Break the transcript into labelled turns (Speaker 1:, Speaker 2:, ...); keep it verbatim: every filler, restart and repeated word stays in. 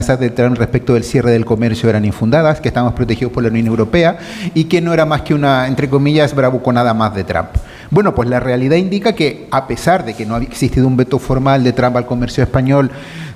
Speaker 1: de Trump respecto del cierre del comercio eran infundadas, que estábamos protegidos por la Unión Europea y que no era más que una, entre comillas, bravuconada más de Trump. Bueno, pues la realidad indica que a pesar de que no ha existido un veto formal de Trump al comercio español